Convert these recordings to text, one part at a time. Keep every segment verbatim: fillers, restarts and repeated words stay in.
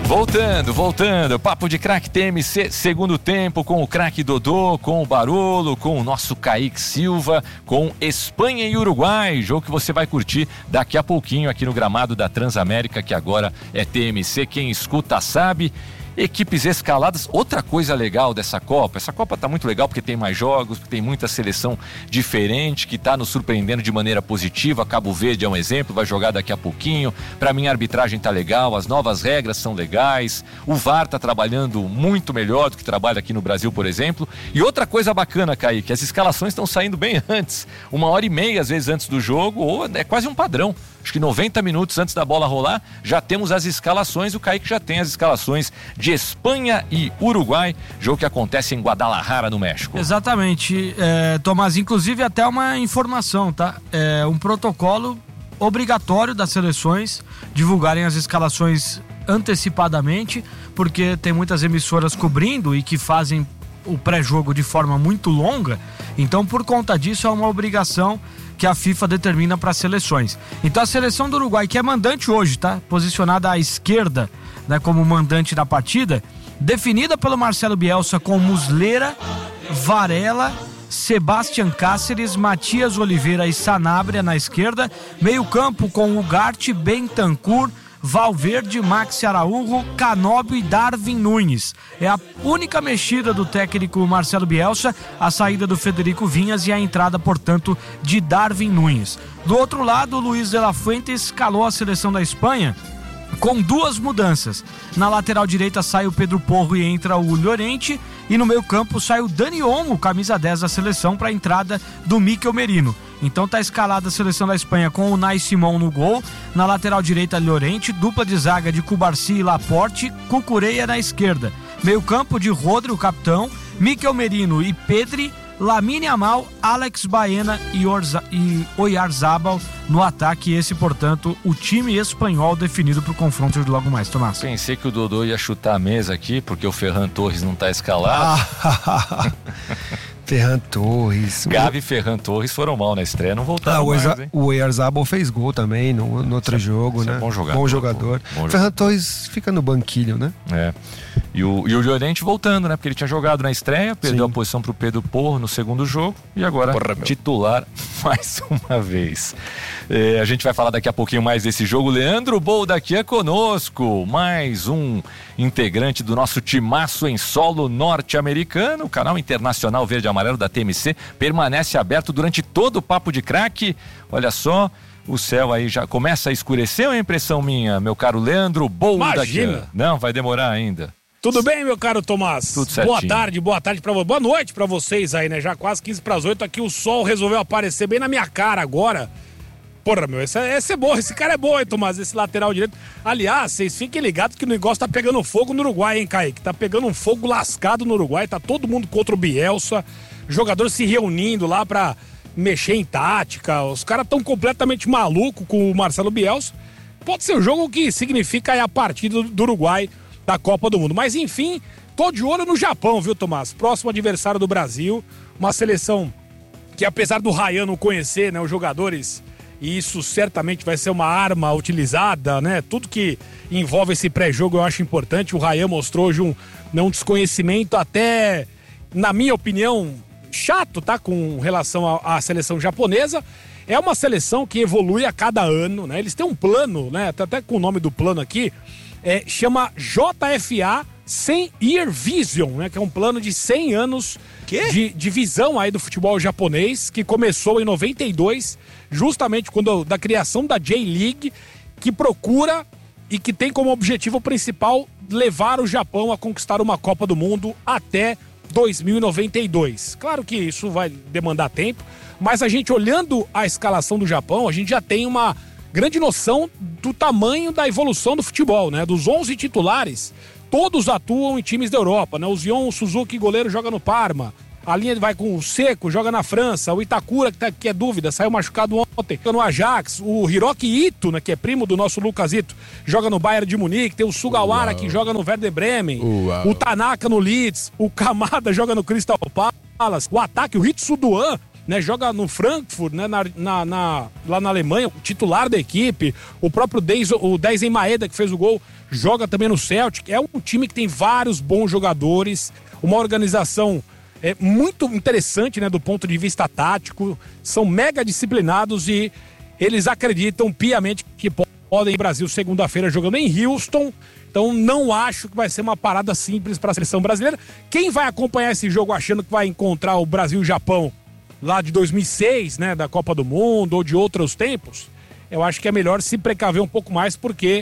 Voltando, voltando, Papo de Craque T M C, segundo tempo, com o craque Dodô, com o Barolo, com o nosso Kaique Silva, com Espanha e Uruguai, jogo que você vai curtir daqui a pouquinho aqui no gramado da Transamérica, que agora é T M C, quem escuta sabe. Equipes escaladas, outra coisa legal dessa Copa, essa Copa tá muito legal porque tem mais jogos, porque tem muita seleção diferente que tá nos surpreendendo de maneira positiva. Cabo Verde é um exemplo, vai jogar daqui a pouquinho. Pra mim a arbitragem tá legal, as novas regras são legais, o V A R tá trabalhando muito melhor do que trabalha aqui no Brasil, por exemplo. E outra coisa bacana, Kaique, as escalações estão saindo bem antes, uma hora e meia às vezes antes do jogo, ou é quase um padrão. Acho que noventa minutos antes da bola rolar, já temos as escalações, o Kaique já tem as escalações de Espanha e Uruguai, jogo que acontece em Guadalajara, no México. Exatamente, é, Tomás, inclusive até uma informação, tá? É um protocolo obrigatório das seleções divulgarem as escalações antecipadamente, porque tem muitas emissoras cobrindo e que fazem o pré-jogo de forma muito longa, então por conta disso é uma obrigação que a FIFA determina para as seleções. Então a seleção do Uruguai, que é mandante hoje, tá? Posicionada à esquerda, né, como mandante da partida, definida pelo Marcelo Bielsa com Muslera, Varela, Sebastián Cáceres, Matias Oliveira e Sanabria na esquerda, meio campo com Ugarte, Bentancur, Valverde, Maxi Araújo, Canóbio e Darwin Nunes. É a única mexida do técnico Marcelo Bielsa, a saída do Federico Vinhas e a entrada, portanto, de Darwin Nunes. Do outro lado, Luiz de la Fuente escalou a seleção da Espanha com duas mudanças. Na lateral direita sai o Pedro Porro e entra o Llorente, e no meio campo sai o Dani Olmo, camisa dez da seleção, para a entrada do Mikel Merino. Então tá escalada a seleção da Espanha com o Unai Simón no gol, na lateral direita Llorente, dupla de zaga de Cubarsí e Laporte, Cucureia na esquerda. Meio campo de Rodri, o capitão, Mikel Merino e Pedri, Lamine Yamal, Alex Baena e, Orza, e Oyarzabal no ataque. Esse, portanto, o time espanhol definido para o confronto de logo mais. Tomás. Pensei que o Dodô ia chutar a mesa aqui, porque o Ferran Torres não tá escalado. Ah. Ferran Torres. Gavi e Ferran Torres foram mal na estreia, não voltaram ah, mais, o, hein? O Oyarzabal fez gol também no, no outro é, jogo, né? É bom jogador. Bom jogador. Bom, bom Ferran jogador. Torres fica no banquilho, né? É. E o, e o Llorente voltando, né? Porque ele tinha jogado na estreia, perdeu Sim. a posição pro Pedro Porro no segundo jogo e agora Porra, titular mais uma vez. É, a gente vai falar daqui a pouquinho mais desse jogo. Leandro Bolda aqui é conosco, mais um integrante do nosso timaço em solo norte-americano. O canal internacional verde e amarelo da T M C permanece aberto durante todo o Papo de Craque. Olha só, o céu aí já começa a escurecer, ou é impressão minha, meu caro Leandro Bolda? Imagina. Não, vai demorar ainda. Tudo bem, meu caro Tomás? Tudo certinho. Boa tarde, boa tarde pra você. Boa noite pra vocês aí, né? Já quase quinze para as oito aqui, o sol resolveu aparecer bem na minha cara agora. Porra, meu, esse é, esse é bom, esse cara é bom, hein, Tomás? Esse lateral direito. Aliás, vocês fiquem ligados que o negócio tá pegando fogo no Uruguai, hein, Kaique? Tá pegando um fogo lascado no Uruguai, tá todo mundo contra o Bielsa, jogadores se reunindo lá pra mexer em tática, os caras tão completamente malucos com o Marcelo Bielsa. Pode ser um jogo que significa aí a partida do Uruguai da Copa do Mundo. Mas enfim, tô de olho no Japão, viu, Tomás? Próximo adversário do Brasil, uma seleção que, apesar do Ryan não conhecer, né, os jogadores, e isso certamente vai ser uma arma utilizada, né? Tudo que envolve esse pré-jogo eu acho importante. O Ryan mostrou hoje um, um desconhecimento até, na minha opinião, chato, tá? Com relação à, à seleção japonesa. É uma seleção que evolui a cada ano, né? Eles têm um plano, né? Tá até com o nome do plano aqui, é, chama J F A cem Year Vision, né? Que é um plano de cem anos de, de visão aí do futebol japonês, que começou em noventa e dois, justamente quando da criação da J-League, que procura e que tem como objetivo principal levar o Japão a conquistar uma Copa do Mundo até dois mil e noventa e dois. Claro que isso vai demandar tempo, mas a gente olhando a escalação do Japão, a gente já tem uma grande noção do tamanho da evolução do futebol, né? Dos onze titulares, todos atuam em times da Europa, né? O Zion Suzuki, goleiro, joga no Parma. A linha vai com o Seco, joga na França. O Itakura, que, tá, que é dúvida, saiu machucado ontem, no Ajax. O Hiroki Ito, né, que é primo do nosso Lucas Ito, joga no Bayern de Munique. Tem o Sugawara, Uau. que joga no Werder Bremen. Uau. O Tanaka no Leeds. O Kamada joga no Crystal Palace. O ataque, o Hitsuduan, né? Joga no Frankfurt, né? Na, na, na, lá na Alemanha, titular da equipe. O próprio Deiz, o Deisen Maeda, que fez o gol, joga também no Celtic. É um time que tem vários bons jogadores, uma organização é, muito interessante, né? Do ponto de vista tático. São mega disciplinados e eles acreditam piamente que podem ir ao Brasil segunda-feira jogando em Houston. Então não acho que vai ser uma parada simples para a seleção brasileira. Quem vai acompanhar esse jogo achando que vai encontrar o Brasil e o Japão lá de dois mil e seis, né, da Copa do Mundo ou de outros tempos, eu acho que é melhor se precaver um pouco mais, porque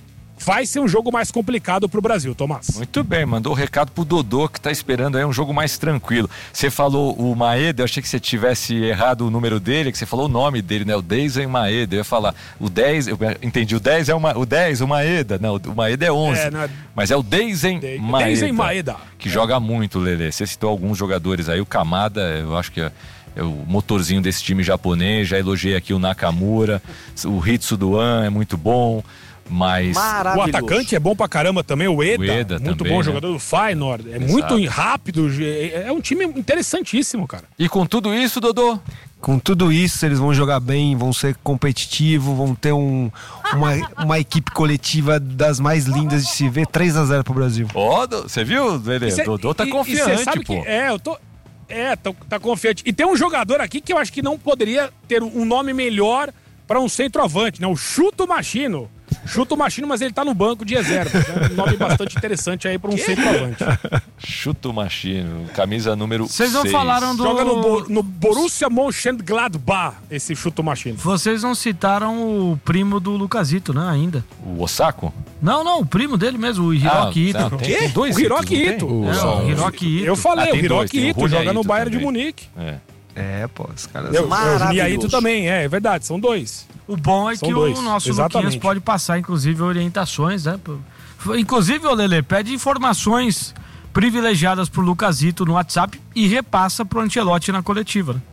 vai ser um jogo mais complicado pro Brasil, Tomás. Muito bem, mandou o recado pro Dodô, que tá esperando aí um jogo mais tranquilo. Você falou o Maeda, eu achei que você tivesse errado o número dele, que você falou o nome dele, né? O Deisen Maeda. Eu ia falar, o dez, eu entendi, o dez é uma, o dez, o Maeda. Não, o Maeda é onze. É, é... Mas é o Deisen De... Maeda. Deisen Maeda. Que é. joga muito, Lelê. Você citou alguns jogadores aí, o Kamada, eu acho que é... é o motorzinho desse time japonês. Já elogiei aqui o Nakamura, o Hitsu Duan é muito bom. Mas o atacante é bom pra caramba também, o Eda, o Eda muito também, bom, né? Jogador do Feyenoord, é Exato. muito rápido, é um time interessantíssimo, cara. E com tudo isso, Dodô? Com tudo isso, eles vão jogar bem, vão ser competitivos, vão ter um, uma, uma equipe coletiva das mais lindas de se ver, três a zero pro Brasil. Ó, oh, você viu, Lelê? O Dodô tá e, confiante, e sabe pô. Que, é, eu tô... É, tá, tá confiante. E tem um jogador aqui que eu acho que não poderia ter um nome melhor pra um centroavante, né? O Chuto Machino. Chuto Machino, mas ele tá no banco de reserva. É um nome bastante interessante aí pra um centroavante. Chuto Machino, camisa número Vocês não falaram do... Joga no, no Borussia Mönchengladbach, esse Chuto Machino. Vocês não citaram o primo do Lucasito, né, ainda? O Osako? Não, não, o primo dele mesmo, o Hiroki ah, Ito. Tem, tem dois o Hiroki Ito. O, é, o Hiroki Ito. Eu falei, ah, o Hiroki dois, Ito, joga no Bayern também. de Munique. É. É, pô, os caras são maravilhosos. O Niaito também, é, é verdade, são dois. O bom é são que dois. o nosso Exatamente. Luquinhas pode passar, inclusive, orientações, né? Inclusive, o Lelê pede informações privilegiadas pro Lucasito no WhatsApp e repassa pro Ancelotti na coletiva, né?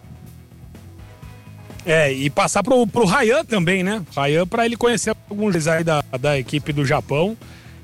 É, e passar pro, pro Ryan também, né? Ryan, pra ele conhecer alguns aí da, da equipe do Japão.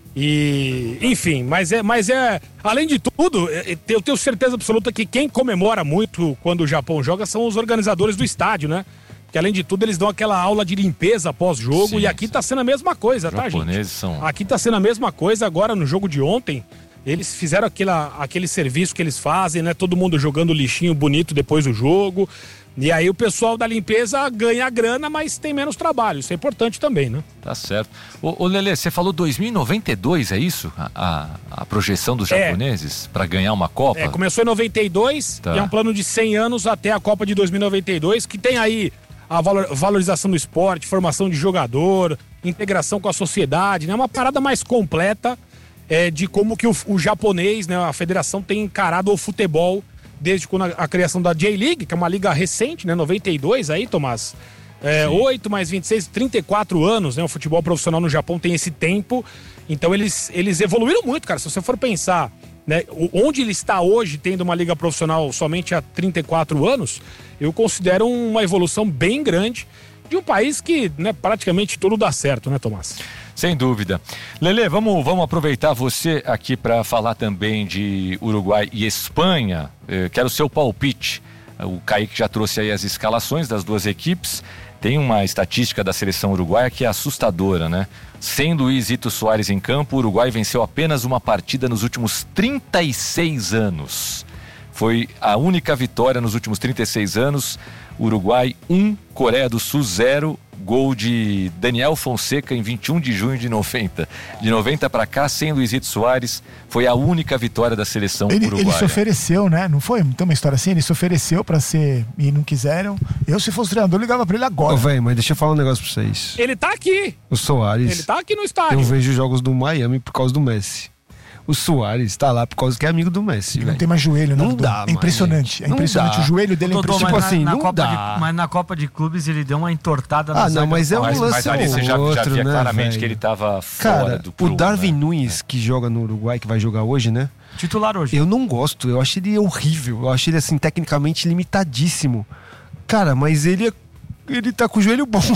E, enfim, mas é, mas é, além de tudo, eu tenho certeza absoluta que quem comemora muito quando o Japão joga são os organizadores do estádio, né? Que além de tudo eles dão aquela aula de limpeza pós-jogo. Sim, e aqui sim. tá sendo a mesma coisa, tá, gente? São... Aqui tá sendo a mesma coisa agora no jogo de ontem. Eles fizeram aquela, aquele serviço que eles fazem, né? Todo mundo jogando lixinho bonito depois do jogo. E aí o pessoal da limpeza ganha grana, mas tem menos trabalho. Isso é importante também, né? Tá certo. Ô, ô Lelê, você falou dois mil e noventa e dois, é isso? A, a, a projeção dos é. japoneses para ganhar uma Copa? É, começou em noventa e dois, tá. E é um plano de cem anos até a Copa de dois mil e noventa e dois, que tem aí a valor, valorização do esporte, formação de jogador, integração com a sociedade, né? Uma parada mais completa é, de como que o, o japonês, né? A federação tem encarado o futebol desde quando a, a criação da J-League, que é uma liga recente, né? noventa e dois aí, Tomás. É, oito mais vinte e seis, trinta e quatro anos, né? O futebol profissional no Japão tem esse tempo. Então eles, eles evoluíram muito, cara. Se você for pensar, né, onde ele está hoje, tendo uma liga profissional somente há trinta e quatro anos, eu considero uma evolução bem grande de um país que, né, praticamente tudo dá certo, né, Tomás? Sem dúvida. Lelê, vamos, vamos aproveitar você aqui para falar também de Uruguai e Espanha. Eu quero o seu palpite. O Kaique já trouxe aí as escalações das duas equipes. Tem uma estatística da seleção uruguaia que é assustadora, né? Sem Luiz Ito Soares em campo, o Uruguai venceu apenas uma partida nos últimos trinta e seis anos. Foi a única vitória nos últimos trinta e seis anos. Uruguai um, Coreia do Sul zero. Gol de Daniel Fonseca em vinte e um de junho de noventa. De noventa para cá, sem Luizito Soares, foi a única vitória da seleção ele, uruguaia. Ele se ofereceu, né? Não foi? Não tem uma história assim? Ele se ofereceu para ser e não quiseram. Eu, se fosse treinador, ligava para ele agora. Ô, velho, mas deixa eu falar um negócio pra vocês. Ele tá aqui. O Soares. Ele tá aqui no estádio. Eu vejo jogos do Miami por causa do Messi. O Soares tá lá por causa que é amigo do Messi. Ele não tem mais joelho, né? Não dá, é impressionante. É impressionante. Dá. O joelho dele é impressionante. Tipo assim, na, na não Copa dá. De, mas na Copa de Clubes ele deu uma entortada na Ah, não, mas é um mas, lance mas ali você já, outro, já via né, claramente véio? que ele tava fora Cara, do prumo, o Darwin né? Nunes, é. que joga no Uruguai, que vai jogar hoje, né? Titular hoje. Eu não gosto, eu acho ele horrível. Eu acho ele, assim, tecnicamente limitadíssimo. Cara, mas ele é ele tá com o joelho bom.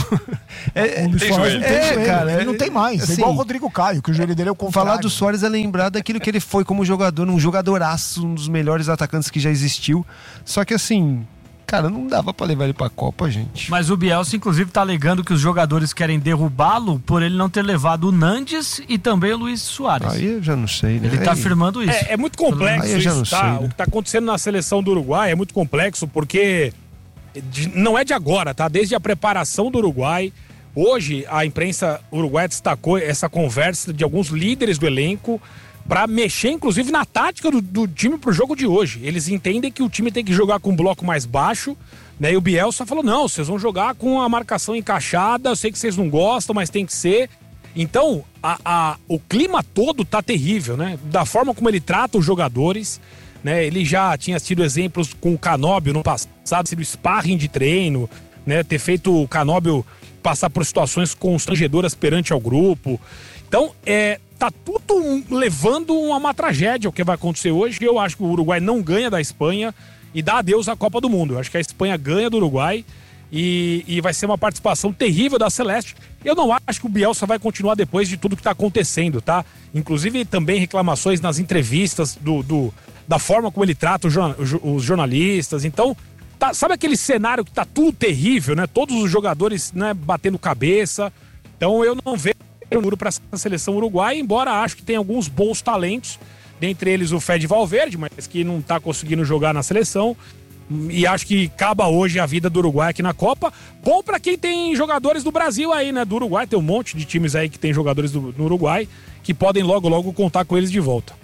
É, o tem joelho. É, joelho. cara, ele não tem mais. assim, é igual o Rodrigo Caio, que o joelho dele é o contrário. Falar do Soares é lembrar daquilo que ele foi como jogador, um jogadoraço, um dos melhores atacantes que já existiu. Só que assim, Cara, não dava pra levar ele pra Copa, gente. Mas o Bielsa, inclusive, tá alegando que os jogadores querem derrubá-lo por ele não ter levado o Nandes e também o Luiz Soares. Aí eu já não sei, né? Ele tá Aí... afirmando isso. É, é muito complexo Aí eu já isso, não tá? sei, né? O que tá acontecendo na seleção do Uruguai é muito complexo porque de- não é de agora, tá? Desde a preparação do Uruguai. Hoje, a imprensa uruguaia destacou essa conversa de alguns líderes do elenco para mexer, inclusive, na tática do, do time pro jogo de hoje. Eles entendem que o time tem que jogar com um bloco mais baixo, né? E o Bielsa falou, não, vocês vão jogar com a marcação encaixada, eu sei que vocês não gostam, mas tem que ser. Então, a, a, o clima todo tá terrível, né? Da forma como ele trata os jogadores, né? Ele já tinha tido exemplos com o Canóbio no passado, sido sparring de treino, né? Ter feito o Canóbio passar por situações constrangedoras perante ao grupo. Então, é, tá tudo levando a uma tragédia o que vai acontecer hoje. Eu acho que o Uruguai não ganha da Espanha e dá adeus à Copa do Mundo. Eu acho que a Espanha ganha do Uruguai e, e vai ser uma participação terrível da Celeste. Eu não acho que o Bielsa vai continuar depois de tudo que tá acontecendo, tá? Inclusive também reclamações nas entrevistas do, do, da forma como ele trata os, os jornalistas. Então, tá, sabe aquele cenário que tá tudo terrível, né? Todos os jogadores, né, batendo cabeça. Então eu não vejo duro para a seleção uruguaia, embora acho que tem alguns bons talentos, dentre eles o Fede Valverde, mas que não está conseguindo jogar na seleção, e acho que acaba hoje a vida do Uruguai aqui na Copa. Bom para quem tem jogadores do Brasil aí, né, do Uruguai, tem um monte de times aí que tem jogadores do, no Uruguai, que podem logo logo contar com eles de volta.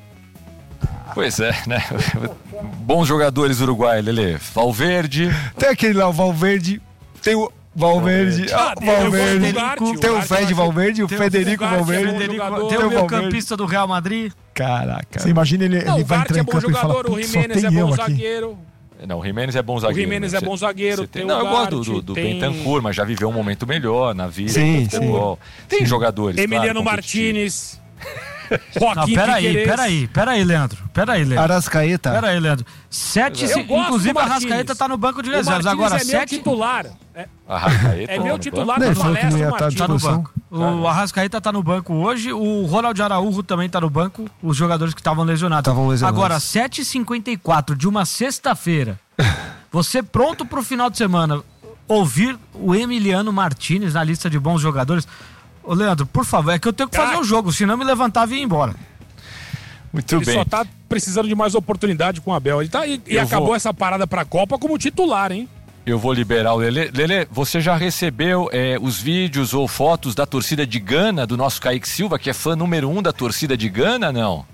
Pois é, né? Bons jogadores uruguai, Lelê. Valverde. Tem aquele lá, o Valverde, tem o Valverde, Ah, ah, tem o Valverde, Ugarte, tem o Ugarte, Fede Valverde, o tem o Federico Ugarte, Valverde. é bom Federico, jogador. tem Tem o o meio Valverde. campista do Real Madrid. Caraca. Você imagina ele, Não, ele o vai Garte entrar é em bom campo e fala, jogador, o "Putz, só Jimenez é tem eu bom aqui." zagueiro. Não, o Jimenez é bom zagueiro. Jimenez né? é bom zagueiro, Você tem Não, o eu gosto do, Ugarte, do, do tem- Bentancur, mas já viveu um momento melhor na vida. Sim, no futebol. Tem jogadores, Emiliano claro, competitivos. Martínez. Não, Joaquim peraí, Piquerez. peraí, peraí, Leandro. Peraí, Leandro. Arascaeta. Peraí, Leandro. Sete, Eu se- gosto inclusive do a Martínez. Rascaeta tá no banco de O reservas. Martínez Agora, é meu sete. titular. É, Arrascaeta, é tá meu no titular Não, da ele falou que não ia palestra, estar à Martínez. Tá no disposição. banco. O Arrascaeta tá no banco hoje, o Ronald Araújo também tá no banco, os jogadores que estavam lesionados. Estavam lesionados. Agora, sete e cinquenta e quatro de uma sexta-feira, você pronto pro final de semana ouvir o Emiliano Martínez na lista de bons jogadores. Ô, Leandro, por favor, é que eu tenho que fazer Craque. o jogo, senão me levantava e ia embora. Muito Ele bem. só tá precisando de mais oportunidade com o Abel. Ele tá, e e Eu acabou vou- essa parada pra Copa como titular, hein? Eu vou liberar o Lelê. Lelê, você já recebeu é, os vídeos ou fotos da torcida de Gana, do nosso Kaique Silva, que é fã número um da torcida de Gana, não?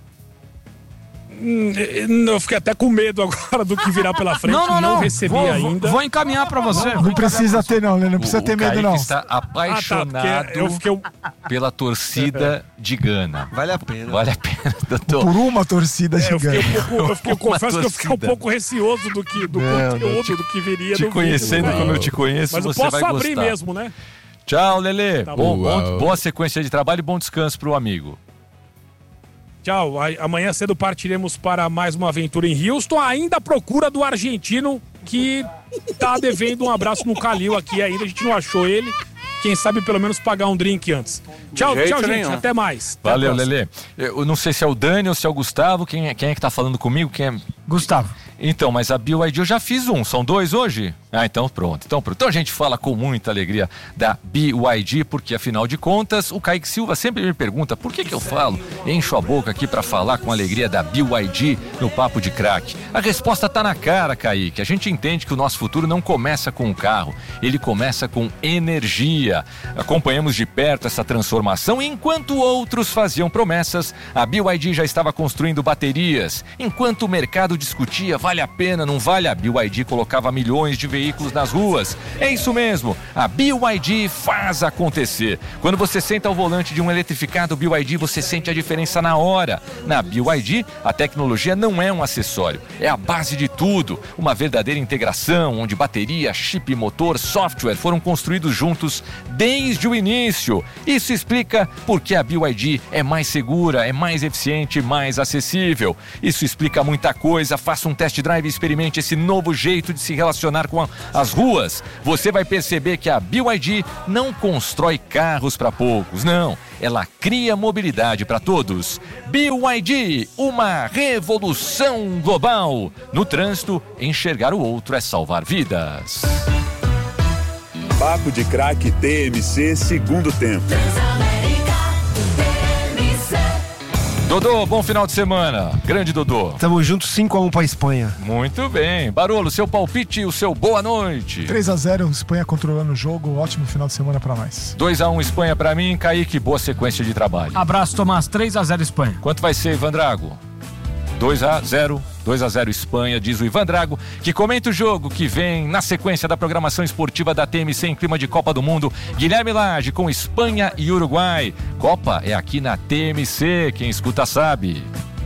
Hum, Eu fiquei até com medo agora do que virá pela frente. Não, não, não. recebi vou, ainda. Vou, vou encaminhar pra você. Não precisa ter não, né? Não precisa O- ter o medo Kaique não. está Ah, tá, apaixonado porque eu fiquei... um- pela torcida de Gana. Vale a pena. Vale a pena, doutor. Por uma torcida É, eu fiquei gigante. um pouco, eu fiquei, Uma confesso que eu fiquei um torcida. pouco receoso do, que, do Não, não, conteúdo, te- do que viria Te no conhecendo vídeo. como eu te conheço, Mas eu você posso vai abrir gostar. mesmo, né? Tchau, Lelê. Tá bom, bom. bom- boa sequência de trabalho e bom descanso pro amigo. Tchau. A- Amanhã cedo partiremos para mais uma aventura em Houston, ainda à procura do argentino que tá devendo um abraço no Calil aqui ainda. A gente não achou ele. Quem sabe pelo menos pagar um drink antes. Tchau, jeito tchau, gente. nenhum. Até mais. Até a Valeu, próxima. Lelê. Eu não sei se é o Dani ou se é o Gustavo. Quem é, quem é que tá falando comigo? Quem é... Gustavo. Então, mas a B Y D eu já fiz um. São dois hoje? Ah, então pronto. Então, pronto. Então a gente fala com muita alegria da B Y D, porque afinal de contas, o Kaique Silva sempre me pergunta por que que eu falo, encho a boca aqui pra falar com alegria da B Y D no Papo de Craque. A resposta tá na cara, Kaique. A gente entende que o nosso futuro não começa com o carro, ele começa com energia. Acompanhamos de perto essa transformação e enquanto outros faziam promessas, a B Y D já estava construindo baterias. Enquanto o mercado discutia vale a pena, não vale, a B Y D colocava milhões de veículos nas ruas. É isso mesmo, a B Y D faz acontecer. Quando você senta ao volante de um eletrificado B Y D, você sente a diferença na hora. Na B Y D, a tecnologia não é um acessório, é a base de tudo. Uma verdadeira integração, onde bateria, chip, motor, software foram construídos juntos desde o início. Isso explica por que a B Y D é mais segura, é mais eficiente, mais acessível. Isso explica muita coisa. Faça um test Test Drive e experimente esse novo jeito de se relacionar com a, as ruas. Você vai perceber que a B Y D não constrói carros para poucos, não. Ela cria mobilidade para todos. B Y D, uma revolução global. No trânsito, enxergar o outro é salvar vidas. Papo de Craque T M C, segundo tempo. Dodô, bom final de semana. Grande Dodô. Tamo juntos, cinco a um pra Espanha. Muito bem. Barolo, seu palpite e o seu boa noite. três a zero, Espanha controlando o jogo. Ótimo final de semana pra nós. dois a um Espanha pra mim. Kaique, boa sequência de trabalho. Abraço, Tomás. três a zero Espanha. Quanto vai ser, Ivan Drago? dois a zero. dois a zero Espanha, diz o Ivan Drago, que comenta o jogo que vem na sequência da programação esportiva da T M C em clima de Copa do Mundo. Guilherme Lage com Espanha e Uruguai. Copa é aqui na T M C, quem escuta sabe.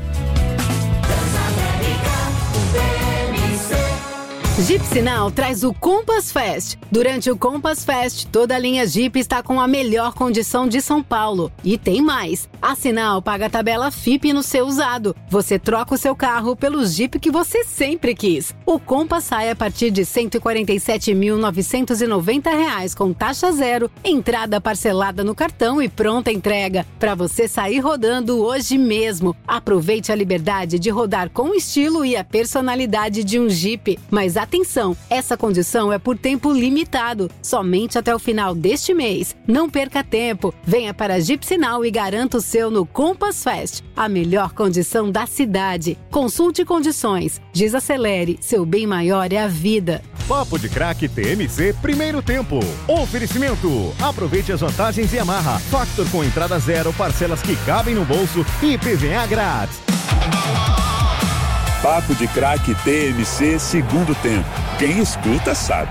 Jeep Sinal traz o Compass Fest. Durante o Compass Fest, toda a linha Jeep está com a melhor condição de São Paulo. E tem mais. A Sinal paga a tabela F I P no seu usado. Você troca o seu carro pelo Jeep que você sempre quis. O Compass sai a partir de cento e quarenta e sete mil novecentos e noventa reais com taxa zero, entrada parcelada no cartão e pronta entrega. Para você sair rodando hoje mesmo. Aproveite a liberdade de rodar com o estilo e a personalidade de um Jeep. Mas atenção, essa condição é por tempo limitado, somente até o final deste mês. Não perca tempo, venha para a Jeep Sinal e garanta o seu no Compass Fest, a melhor condição da cidade. Consulte condições, desacelere, seu bem maior é a vida. Papo de Craque T M C, primeiro tempo. Oferecimento, aproveite as vantagens e amarra. Factor com entrada zero, parcelas que cabem no bolso e I P V A grátis. Papo de Craque T M C, segundo tempo. Quem escuta sabe.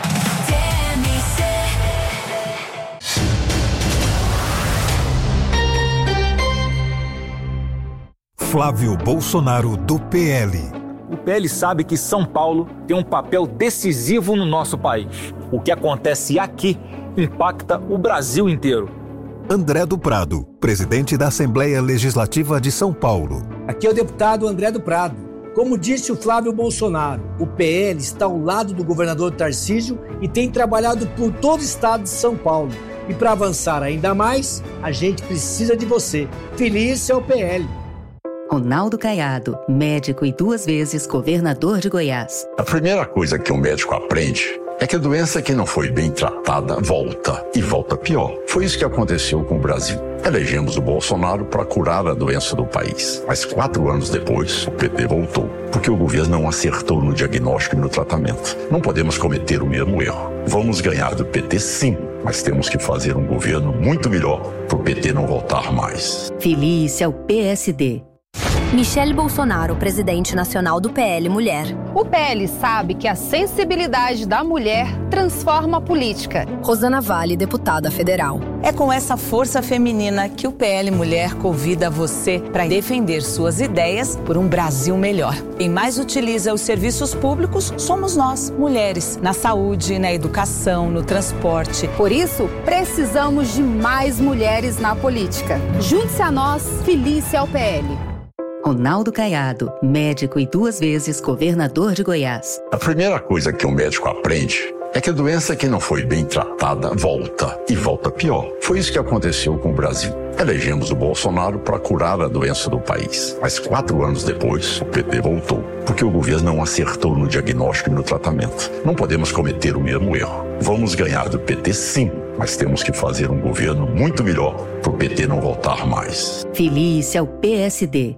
Flávio Bolsonaro, do P L. O P L sabe que São Paulo tem um papel decisivo no nosso país. O que acontece aqui impacta o Brasil inteiro. André do Prado, presidente da Assembleia Legislativa de São Paulo. Aqui é o deputado André do Prado. Como disse o Flávio Bolsonaro, o P L está ao lado do governador Tarcísio e tem trabalhado por todo o estado de São Paulo. E para avançar ainda mais, a gente precisa de você. Feliz é o P L. Ronaldo Caiado, médico e duas vezes governador de Goiás. A primeira coisa que o médico aprende é que a doença que não foi bem tratada volta, e volta pior. Foi isso que aconteceu com o Brasil. Elegemos o Bolsonaro para curar a doença do país. Mas quatro anos depois, o P T voltou, porque o governo não acertou no diagnóstico e no tratamento. Não podemos cometer o mesmo erro. Vamos ganhar do P T sim, mas temos que fazer um governo muito melhor para o P T não voltar mais. Feliz é o P S D. Michele Bolsonaro, presidente nacional do P L Mulher. O P L sabe que a sensibilidade da mulher transforma a política. Rosana Vale, deputada federal. É com essa força feminina que o P L Mulher convida você para defender suas ideias por um Brasil melhor. Quem mais utiliza os serviços públicos somos nós, mulheres, na saúde, na educação, no transporte. Por isso, precisamos de mais mulheres na política. Junte-se a nós, feliz é o P L. Ronaldo Caiado, médico e duas vezes governador de Goiás. A primeira coisa que o médico aprende é que a doença que não foi bem tratada volta, e volta pior. Foi isso que aconteceu com o Brasil. Elegemos o Bolsonaro para curar a doença do país. Mas quatro anos depois, o P T voltou, porque o governo não acertou no diagnóstico e no tratamento. Não podemos cometer o mesmo erro. Vamos ganhar do P T sim, mas temos que fazer um governo muito melhor para o P T não voltar mais. Feliz é o P S D.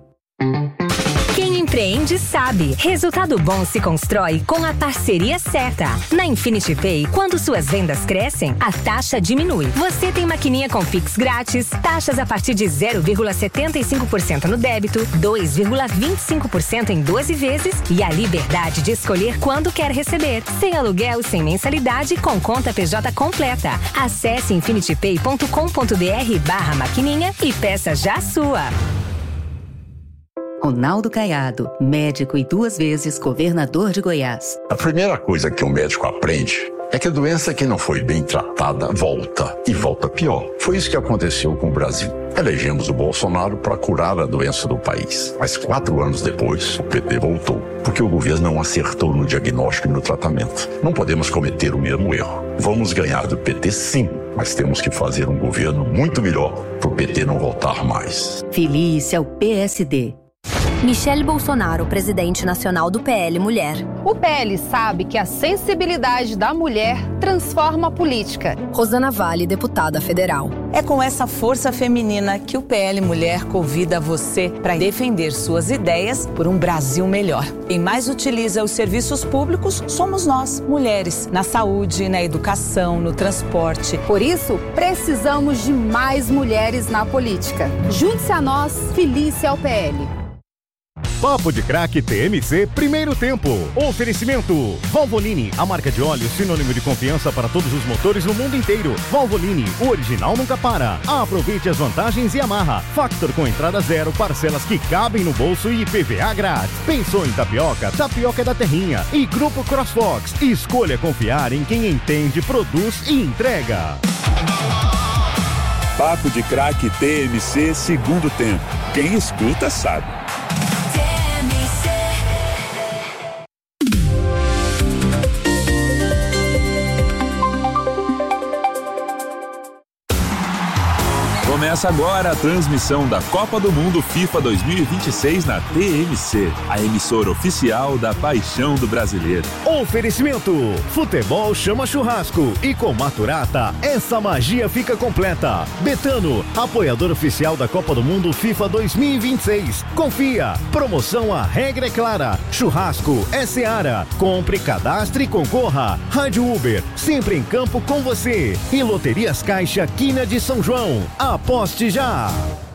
Quem empreende sabe. Resultado bom se constrói com a parceria certa. Na Infinity Pay, quando suas vendas crescem, a taxa diminui. Você tem maquininha com Pix grátis, taxas a partir de zero vírgula setenta e cinco por cento no débito, dois vírgula vinte e cinco por cento em doze vezes e a liberdade de escolher quando quer receber. Sem aluguel, sem mensalidade, com conta P J completa. Acesse infinitypay ponto com ponto br barra maquininha e peça já a sua. Ronaldo Caiado, médico e duas vezes governador de Goiás. A primeira coisa que o médico aprende é que a doença que não foi bem tratada volta, e volta pior. Foi isso que aconteceu com o Brasil. Elegemos o Bolsonaro para curar a doença do país. Mas quatro anos depois, o P T voltou, porque o governo não acertou no diagnóstico e no tratamento. Não podemos cometer o mesmo erro. Vamos ganhar do P T sim, mas temos que fazer um governo muito melhor para o P T não voltar mais. Felice ao P S D. Michele Bolsonaro, presidente nacional do P L Mulher. O P L sabe que a sensibilidade da mulher transforma a política. Rosana Vale, deputada federal. É com essa força feminina que o P L Mulher convida você para defender suas ideias por um Brasil melhor. Quem mais utiliza os serviços públicos somos nós, mulheres, na saúde, na educação, no transporte. Por isso, precisamos de mais mulheres na política. Junte-se a nós, Felice ao P L. Papo de Craque T M C Primeiro Tempo. Oferecimento Valvoline, a marca de óleo sinônimo de confiança para todos os motores no mundo inteiro. Valvoline, o original nunca para. Aproveite as vantagens e amarra. Factor com entrada zero, parcelas que cabem no bolso e I P V A grátis. Pensou em tapioca? Tapioca é da Terrinha. E Grupo CrossFox. Escolha confiar em quem entende, produz e entrega. Papo de Craque T M C Segundo Tempo. Quem escuta sabe. Começa agora a transmissão da Copa do Mundo FIFA dois mil e vinte e seis na T M C, a emissora oficial da paixão do brasileiro. Oferecimento: futebol chama churrasco e com Maturata essa magia fica completa. Betano, apoiador oficial da Copa do Mundo FIFA dois mil e vinte e seis. Confia, promoção A Regra é Clara. Churrasco é Seara. Compre, cadastre e concorra. Rádio Uber, sempre em campo com você. E Loterias Caixa Quina de São João. Aposte já!